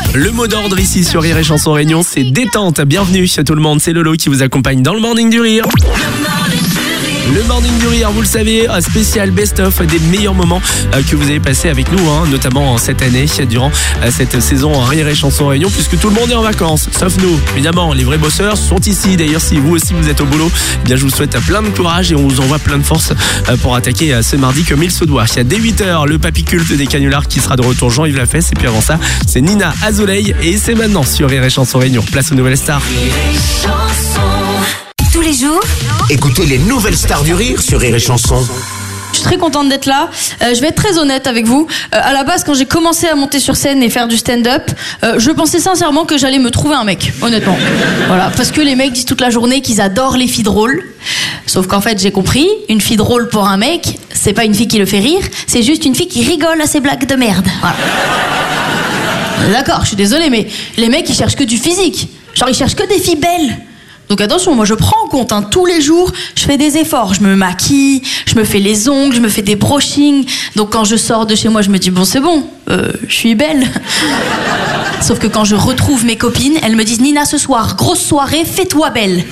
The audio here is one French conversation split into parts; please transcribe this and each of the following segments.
Le mot d'ordre ici sur Rire et Chanson Réunion, c'est détente. Bienvenue à tout le monde, c'est Lolo qui vous accompagne dans le Morning du Rire. Le Morning du Rire, vous le savez, un spécial best-of des meilleurs moments que vous avez passés avec nous, notamment cette année, durant cette saison Rire et Chanson Réunion, puisque tout le monde est en vacances, sauf nous. Évidemment, les vrais bosseurs sont ici. D'ailleurs, si vous aussi vous êtes au boulot, eh bien je vous souhaite plein de courage et on vous envoie plein de force pour attaquer ce mardi comme il se doit. Il y a dès 8h, le papy culte des canulars qui sera de retour, Jean-Yves Lafesse, et puis avant ça, c'est Nina Azoulay et c'est maintenant sur Rire et Chanson Réunion. Place aux nouvelles stars. Tous les jours, écoutez les nouvelles stars du rire sur Rire et Chanson. Je suis très contente d'être là. Je vais être très honnête avec vous. À la base, quand j'ai commencé à monter sur scène et faire du stand-up, je pensais sincèrement que j'allais me trouver un mec, honnêtement. Voilà, parce que les mecs disent toute la journée qu'ils adorent les filles drôles. Sauf qu'en fait, j'ai compris, une fille drôle pour un mec, c'est pas une fille qui le fait rire, c'est juste une fille qui rigole à ses blagues de merde. Voilà. D'accord, je suis désolée, mais les mecs, ils cherchent que du physique. Genre, ils cherchent que des filles belles. Donc attention, moi je prends en compte, tous les jours, je fais des efforts. Je me maquille, je me fais les ongles, je me fais des brushings. Donc quand je sors de chez moi, je me dis, bon c'est bon, je suis belle. Sauf que quand je retrouve mes copines, elles me disent, Nina, ce soir, grosse soirée, fais-toi belle.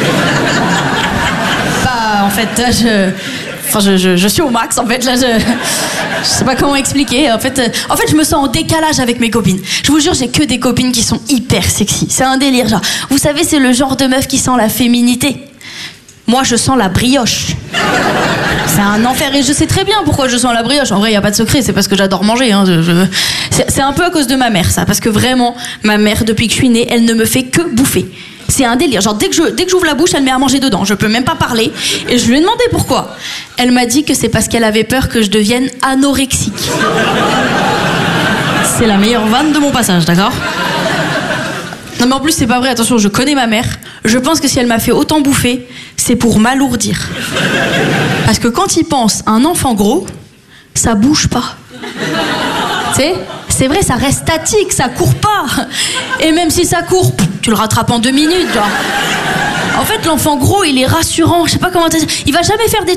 Bah en fait, là, je suis au max, en fait, là, je sais pas comment expliquer. En fait, je me sens en décalage avec mes copines. Je vous jure, j'ai que des copines qui sont hyper sexy. C'est un délire, genre. Vous savez, c'est le genre de meuf qui sent la féminité. Moi, je sens la brioche. C'est un enfer et je sais très bien pourquoi je sens la brioche. En vrai, il y a pas de secret, c'est parce que j'adore manger. C'est un peu à cause de ma mère, ça. Parce que vraiment, ma mère, depuis que je suis née, elle ne me fait que bouffer. C'est un délire. Genre, dès que j'ouvre la bouche, elle met à manger dedans. Je peux même pas parler. Et je lui ai demandé pourquoi. Elle m'a dit que c'est parce qu'elle avait peur que je devienne anorexique. C'est la meilleure vanne de mon passage, d'accord ? Non mais en plus, c'est pas vrai. Attention, je connais ma mère. Je pense que si elle m'a fait autant bouffer, c'est pour m'alourdir. Parce que quand il pense un enfant gros, ça bouge pas. Tu sais ? C'est vrai, ça reste statique, ça court pas. Et même si ça court, tu le rattrapes en 2 minutes, genre. En fait, l'enfant gros, il est rassurant. Je sais pas comment te dire. Il va jamais faire des